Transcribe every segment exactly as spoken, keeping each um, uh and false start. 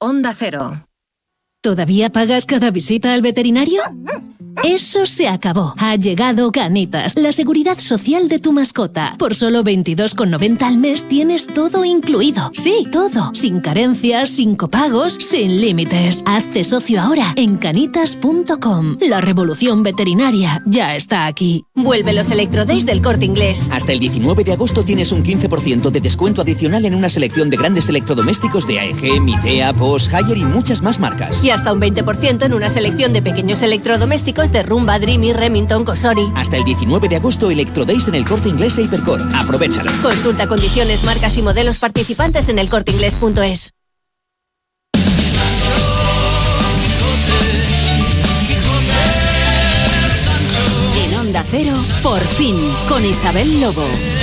Onda Cero. ¿Todavía pagas cada visita al veterinario? Eso se acabó. Ha llegado Canitas, la seguridad social de tu mascota. Por solo veintidós con noventa al mes tienes todo incluido. Sí, todo. Sin carencias, sin copagos, sin límites. Hazte socio ahora en canitas punto com. La revolución veterinaria ya está aquí. Vuelve los Electrodays del Corte Inglés. Hasta el diecinueve de agosto tienes un quince por ciento de descuento adicional en una selección de grandes electrodomésticos de A E G, Midea, Bosch, Haier y muchas más marcas. Y hasta un veinte por ciento en una selección de pequeños electrodomésticos de Rumba, Dreamy, Remington, Cosori. Hasta el diecinueve de agosto, Electrodays en el Corte Inglés e Hipercor. Aprovéchalo. Consulta condiciones, marcas y modelos participantes en el corte inglés punto es. En Onda Cero, por fin, con Isabel Lobo.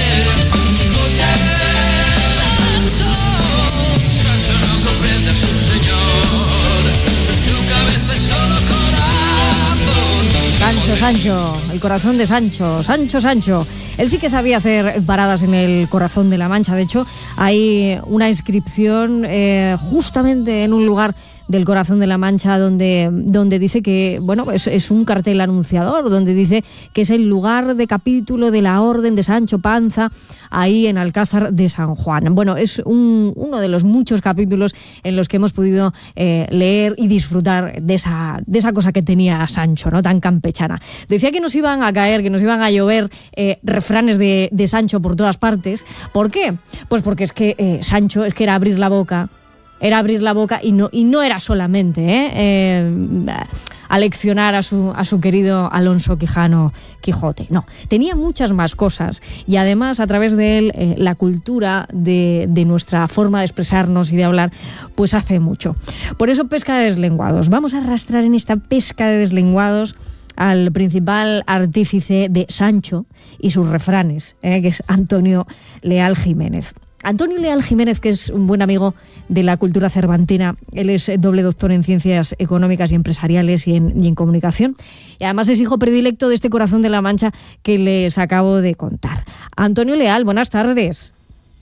Sancho, Sancho, el corazón de Sancho, Sancho, Sancho. Él sí que sabía hacer paradas en el corazón de la Mancha. De hecho, hay una inscripción eh, justamente en un lugar del corazón de la Mancha donde, donde dice que, bueno, es, es un cartel anunciador, donde dice que es el lugar de capítulo de la Orden de Sancho Panza, ahí en Alcázar de San Juan. Bueno, es un, uno de los muchos capítulos en los que hemos podido eh, leer y disfrutar de esa, de esa cosa que tenía Sancho, ¿no? Tan campechana. Decía que nos iban a caer, que nos iban a llover eh, refranes de, de Sancho por todas partes. ¿Por qué? Pues porque es que eh, Sancho es que era abrir la boca, era abrir la boca y no, y no era solamente ¿eh? Eh, aleccionar a su, a su querido Alonso Quijano Quijote. No, tenía muchas más cosas y además a través de él eh, la cultura de, de nuestra forma de expresarnos y de hablar pues hace mucho. Por eso pesca de deslenguados. Vamos a arrastrar en esta pesca de deslenguados al principal artífice de Sancho y sus refranes, eh, que es Antonio Leal Jiménez. Antonio Leal Jiménez, que es un buen amigo de la cultura cervantina, él es doble doctor en Ciencias Económicas y Empresariales y en, y en Comunicación, y además es hijo predilecto de este corazón de la Mancha que les acabo de contar. Antonio Leal, buenas tardes.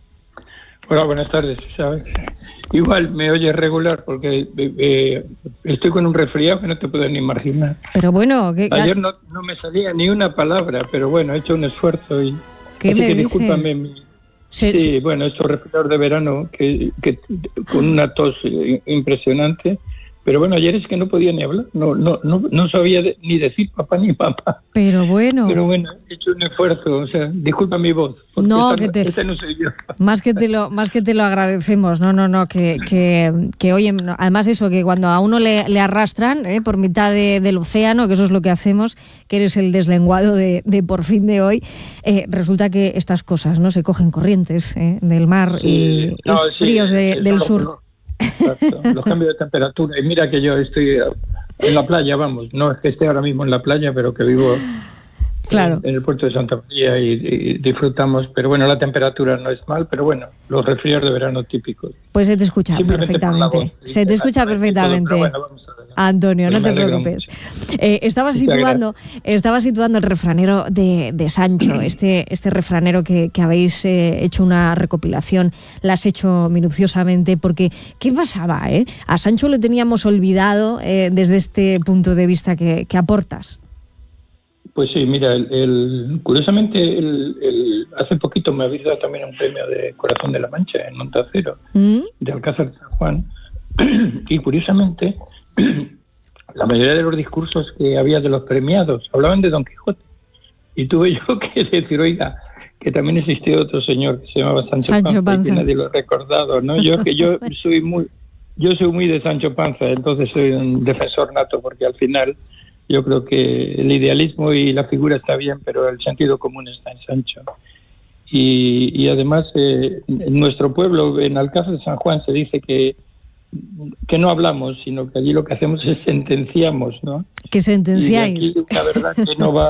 Hola, buenas tardes, ¿sabes? Igual me oyes regular porque eh, estoy con un resfriado que no te puedo ni imaginar. Pero bueno... ¿qué, Ayer no, no me salía ni una palabra, pero bueno, he hecho un esfuerzo y... ¿Qué así me que dices? discúlpame mi... Se, Sí, bueno, estos resfriados de verano que, que con una tos impresionante, pero bueno, ayer es que no podía ni hablar, no no no, no sabía de, ni decir papá ni papá. Pero bueno. Pero bueno, he hecho un esfuerzo, o sea, disculpa mi voz, porque no, esta, que te, esta no soy yo. Más que te lo, más que te lo agradecemos, no, no, no, que, que, que oye, además eso, que cuando a uno le, le arrastran ¿eh? por mitad de, del océano, que eso es lo que hacemos, que eres el deslenguado de, de por fin de hoy, eh, resulta que estas cosas no se cogen corrientes ¿eh? del mar Sí, y, no, y sí, fríos de, eso del lo- sur. lo- Exacto, los cambios de temperatura. Y mira que yo estoy en la playa, vamos, no es que esté ahora mismo en la playa, pero que vivo Claro. en el puerto de Santa María y, y disfrutamos. Pero bueno, la temperatura no es mal, pero bueno, los resfriados de verano típicos. Pues se te escucha Simplemente por la perfectamente. voz, sí, se te escucha exactamente, perfectamente. pero bueno, vamos a ver. Antonio, Pues no me te alegro preocupes. Eh, estaba Muchas situando, estaba situando el refranero de, de Sancho, este, este refranero que, que habéis eh, hecho una recopilación, la has hecho minuciosamente, porque ¿qué pasaba? Eh? A Sancho lo teníamos olvidado eh, desde este punto de vista que, que aportas. Pues sí, mira, el, el- curiosamente el, el- hace poquito me habéis dado también un premio de Corazón de la Mancha en Onda Cero, ¿Mm? de Alcázar de San Juan, y curiosamente la mayoría de los discursos que había de los premiados hablaban de Don Quijote, y tuve yo que decir, oiga, que también existió otro señor que se llamaba Sancho, Sancho Panza, y que Panza. nadie lo ha recordado, ¿no? Yo que yo soy muy yo soy muy de Sancho Panza, entonces soy un defensor nato, porque al final yo creo que el idealismo y la figura está bien, pero el sentido común está en Sancho. Y, y además, eh, en nuestro pueblo, en Alcázar de San Juan, se dice que, que no hablamos, sino que allí lo que hacemos es sentenciamos, ¿no? Que sentenciáis. Y aquí, la verdad que no va